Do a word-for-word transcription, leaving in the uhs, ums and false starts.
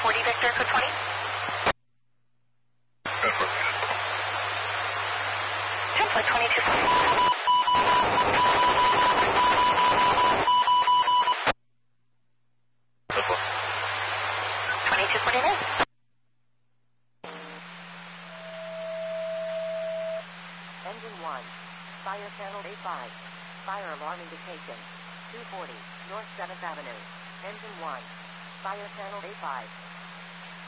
forty Victor, code twenty. ten flight twenty-two forty. twenty-two forty-nine. Engine one. Fire channel A five. Fire alarm indication. two forty, North seventh Avenue. Engine one. Fire channel A five.